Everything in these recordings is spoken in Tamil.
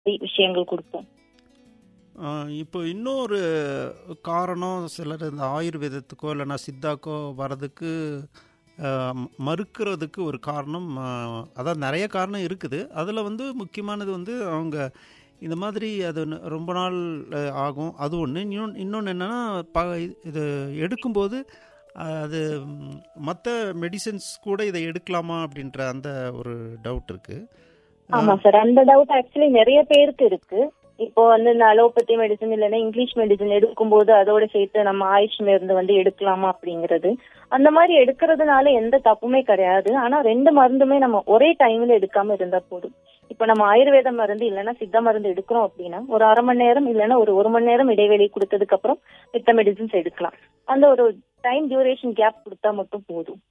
விஷயங்கள் கொடுப்போம். இப்போ இன்னொரு காரணம் சிலர் இந்த ஆயுர்வேதத்துக்கோ இல்லைன்னா சித்தாக்கோ வர்றதுக்கு மறுக்கிறதுக்கு ஒரு காரணம், அதாவது நிறைய காரணம் இருக்குது. அதில் வந்து முக்கியமானது வந்து அவங்க இந்த மாதிரி அது ரொம்ப நாள் ஆகும், அது ஒன்று. இன்னொன்று என்னென்னா இது எடுக்கும்போது அது மற்ற மெடிசன்ஸ் கூட இதை எடுக்கலாமா அப்படின்ற அந்த ஒரு டவுட் இருக்குது. ஆமா சார், அந்த டவுட் ஆக்சுவலி நிறைய பேருக்கு இருக்கு. இப்போ வந்து இந்த அலோபதி மெடிசன் இல்லைன்னா இங்கிலீஷ் மெடிசன் எடுக்கும்போது அதோட சேர்த்து நம்ம ஆயுஷ் மருந்து வந்து எடுக்கலாமா அப்படிங்கிறது. அந்த மாதிரி எடுக்கிறதுனால எந்த தப்புமே கிடையாது. ஆனா 2 மருந்துமே நம்ம ஒரே டைம்ல எடுக்காம இருந்தா போதும். இப்போ நம்ம ஆயுர்வேத மருந்து இல்லைன்னா சித்த மருந்து எடுக்கிறோம் அப்படின்னா ஒரு 1/2 மணி நேரம் இல்லைன்னா ஒரு 1 மணி நேரம் இடைவெளி கொடுத்ததுக்கு அப்புறம் மித்த மெடிசன்ஸ் எடுக்கலாம். அந்த ஒரு டைம் டியூரேஷன் கேப் கொடுத்தா மட்டும் போதும்.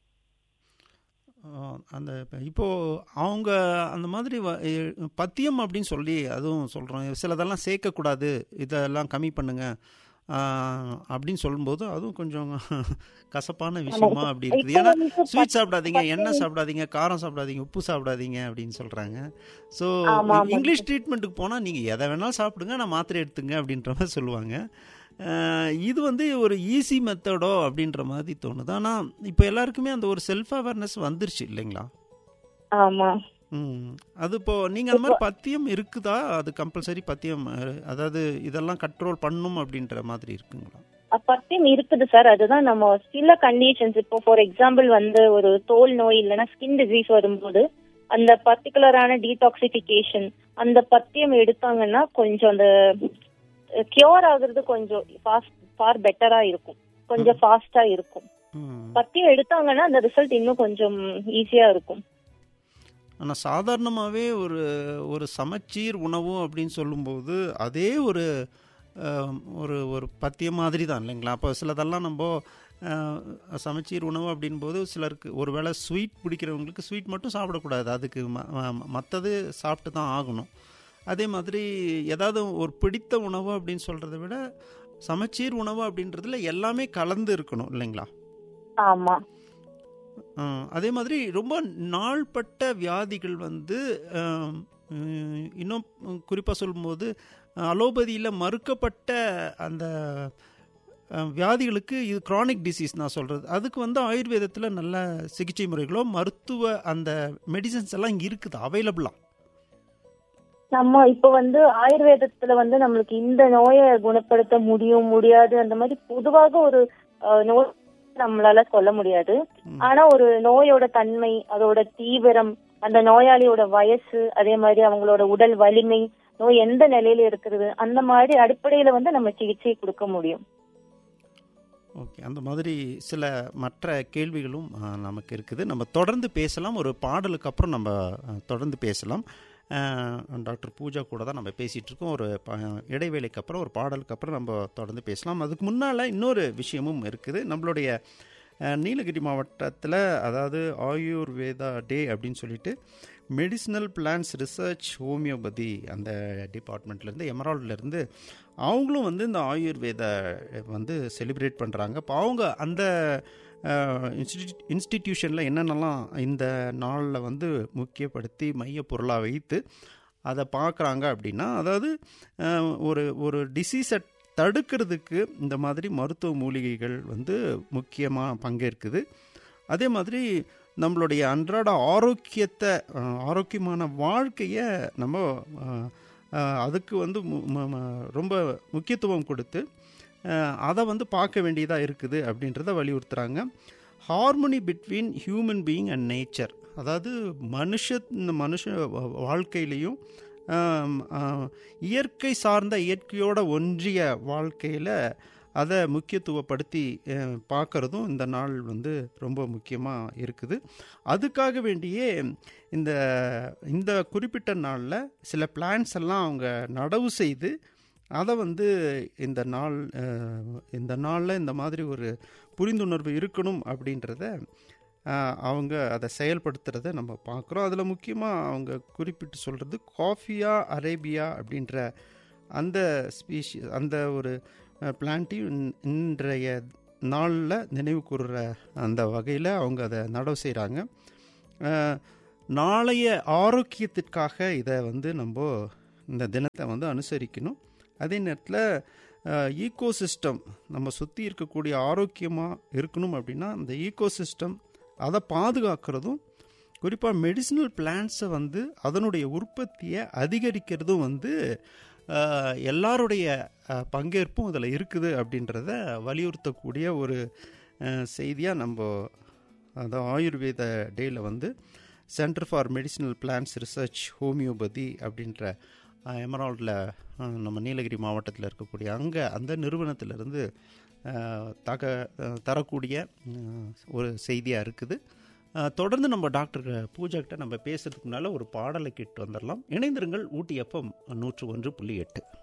அந்த இப்போது அவங்க அந்த மாதிரி பத்தியம் அப்படின்னு சொல்லி அதுவும் சொல்கிறோம். சிலதெல்லாம் சேர்க்கக்கூடாது, இதெல்லாம் கம்மி பண்ணுங்க அப்படின்னு சொல்லும்போது அதுவும் கொஞ்சம் கசப்பான விஷயமா அப்படி இருக்குது. ஏன்னா ஸ்வீட் சாப்பிடாதீங்க, எண்ணெய் சாப்பிடாதீங்க, காரம் சாப்பிடாதீங்க, உப்பு சாப்பிடாதீங்க அப்படின்னு சொல்கிறாங்க. ஸோ இங்கிலீஷ் ட்ரீட்மெண்ட்டுக்கு போனால் நீங்கள் எதை வேணாலும் சாப்பிடுங்க, நான் மாத்திரை எடுத்துங்க அப்படின்ற மாதிரி சொல்லுவாங்க. இது வந்து ஒரு ஈஸி மெத்தடோ அப்படின்ற மாதிரி தோணுது. ஆனால் இப்போ எல்லாருக்குமே அந்த ஒரு செல்ஃப் அவேர்னஸ் வந்துருச்சு இல்லைங்களா? ஆமா. அது இப்போ நீங்கள் அந்த மாதிரி பத்தியம் இருக்குதா? அது கம்பல்சரி பத்தியம், அதாவது இதெல்லாம் கண்ட்ரோல் பண்ணும் அப்படின்ற மாதிரி இருக்குங்களா? பத்தியம் இருக்குது சார். அதுதான் நம்ம சில கண்டிஷன்ஸ், இப்போ ஃபார் எக்ஸாம்பிள் வந்து ஒரு தோல் நோய் இல்லைன்னா ஸ்கின் டிசீஸ் வரும்போது அந்த பர்டிகுலரான டீடாக்சிபிகேஷன் அந்த பத்தியம் எடுத்தாங்கன்னா கொஞ்சம் அந்த கியூர் ஆகுறது கொஞ்சம் ஃபார் பெட்டரா இருக்கும், கொஞ்சம் ஃபாஸ்டா இருக்கும். பத்தியம் எடுத்தாங்கன்னா அந்த ரிசல்ட் இன்னும் கொஞ்சம் ஈஸியா இருக்கும். ஆனால் சாதாரணமாகவே ஒரு சமச்சீர் உணவு அப்படின்னு சொல்லும்போது அதே ஒரு ஒரு பத்தியம் மாதிரி தான் இல்லைங்களா? அப்போ சிலதெல்லாம் நம்ம சமச்சீர் உணவு அப்படின்போது சிலருக்கு ஒரு வேளை ஸ்வீட் பிடிக்கிறவங்களுக்கு ஸ்வீட் மட்டும் சாப்பிடக்கூடாது, அதுக்கு மற்றது சாப்பிட்டு தான் ஆகணும். அதே மாதிரி ஏதாவது ஒரு பிடித்த உணவு அப்படின்னு சொல்கிறத விட சமச்சீர் உணவு அப்படின்றதுல எல்லாமே கலந்து இருக்கணும் இல்லைங்களா? ஆமாம். அதே மாதிரி ரொம்ப நாள்பட்ட வியாதிகள் வந்து இன்னும் குறிப்பாக சொல்லும்போது அலோபதியில் மறுக்கப்பட்ட அந்த வியாதிகளுக்கு இது க்ரானிக் டிசீஸ் நான் சொல்கிறது, அதுக்கு வந்து ஆயுர்வேதத்தில் நல்ல சிகிச்சை முறைகளோ மருத்துவ அந்த மெடிசன்ஸ் எல்லாம் இங்கே இருக்குது, அவைலபிளா? நம்ம இப்போ வந்து ஆயுர்வேதத்துல வந்து நம்மளுக்கு இந்த நோயை குணப்படுத்த முடியாது அந்த மாதிரி பொதுவாக ஒரு நோய் நம்மளால சொல்ல முடியாது. ஆனா ஒரு நோயோட தன்மை, அதோட தீவிரம், அந்த நோயாளியோட வயசு, அதே மாதிரி அவங்களோட உடல் வலிமை, நோய் எந்த நிலையில இருக்கிறது, அந்த மாதிரி அடிப்படையில வந்து நம்ம சிகிச்சை கொடுக்க முடியும். ஓகே, அந்த மாதிரி சில மற்ற கேள்விகளும் நமக்கு இருக்குது. நம்ம தொடர்ந்து பேசலாம். ஒரு பாடலுக்கு அப்புறம் நம்ம தொடர்ந்து பேசலாம். டாக்டர் பூஜா கூட தான் நம்ம பேசிகிட்டு இருக்கோம். ஒரு இடைவேளைக்கு அப்புறம், ஒரு பாடலுக்கு அப்புறம் நம்ம தொடர்ந்து பேசலாம். அதுக்கு முன்னால் இன்னொரு விஷயமும் இருக்குது. நம்மளுடைய நீலகிரி மாவட்டத்தில், அதாவது ஆயுர்வேதா டே அப்படின்னு சொல்லிட்டு மெடிசினல் பிளான்ஸ் ரிசர்ச் ஹோமியோபதி அந்த டிபார்ட்மெண்ட்லேருந்து, எமரால்ட்லேருந்து அவங்களும் வந்து இந்த ஆயுர்வேத வந்து செலிப்ரேட் பண்ணுறாங்க. இப்போ அவங்க அந்த இன்ஸ்டிடியூஷனில் என்னென்னலாம் இந்த நாளில் வந்து முக்கியப்படுத்தி மைய பொருளாக வைத்து அதை பார்க்குறாங்க அப்படின்னா, அதாவது ஒரு டிசீஸை தடுக்கிறதுக்கு இந்த மாதிரி மருத்துவ மூலிகைகள் வந்து முக்கியமாக பங்கேற்குது. அதே மாதிரி நம்மளுடைய அன்றாட ஆரோக்கியமான வாழ்க்கையை நம்ம அதுக்கு வந்து ரொம்ப முக்கியத்துவம் கொடுத்து அதை வந்து பார்க்க வேண்டியதாக இருக்குது அப்படின்றத வலியுறுத்துகிறாங்க. Harmony between human being and nature, அதாவது மனுஷ வாழ்க்கையிலையும் இயற்கை சார்ந்த, இயற்கையோட ஒன்றிய வாழ்க்கையில் அதை முக்கியத்துவப்படுத்தி பார்க்குறதும் இந்த நாள் வந்து ரொம்ப முக்கியமாக இருக்குது. அதுக்காக வேண்டியே இந்த குறிப்பிட்ட நாளில் சில பிளான்ஸ் எல்லாம் அவங்க நடவு செய்து அதை வந்து இந்த நாளில் இந்த மாதிரி ஒரு புரிந்துணர்வு இருக்கணும் அப்படின்றத அவங்க அதை செயல்படுத்துகிறத நம்ம பார்க்குறோம். அதில் முக்கியமாக அவங்க குறிப்பிட்டு சொல்கிறது காஃபியா அரேபியா அப்படின்ற அந்த ஸ்பீஷீஸ், அந்த ஒரு பிளான்ட்டையும் இன்றைய நாளில் நினைவு கூறுற அந்த வகையில் அவங்க அதை நடவு செய்கிறாங்க. நாளைய ஆரோக்கியத்திற்காக இதை வந்து நம்ம இந்த தினத்தை வந்து அனுசரிக்கணும். அதே நேரத்தில் ஈகோசிஸ்டம் நம்ம சுற்றி இருக்கக்கூடிய ஆரோக்கியமாக இருக்கணும் அப்படின்னா அந்த ஈகோசிஸ்டம் அதை பாதுகாக்கிறதும், குறிப்பாக மெடிசினல் பிளான்ட்ஸை வந்து அதனுடைய உற்பத்தியை அதிகரிக்கிறதும் வந்து எல்லாருடைய பங்கேற்பும் அதில் இருக்குது அப்படின்றத வலியுறுத்தக்கூடிய ஒரு செய்தியாக நம்ம அந்த ஆயுர்வேத டேயில் வந்து centre for medicinal plants research homeopathy அப்படின்ற எமரால்டில் நம்ம நீலகிரி மாவட்டத்தில் இருக்கக்கூடிய அந்த நிறுவனத்திலிருந்து தரக்கூடிய ஒரு செய்தியாக இருக்குது. தொடர்ந்து நம்ம டாக்டர் பூஜா கிட்ட நம்ம பேசுறதுக்கு முன்னால் ஒரு பாடலை கேட்டு வந்துடலாம். இணைந்திருங்கள். ஊட்டி FM 101.8.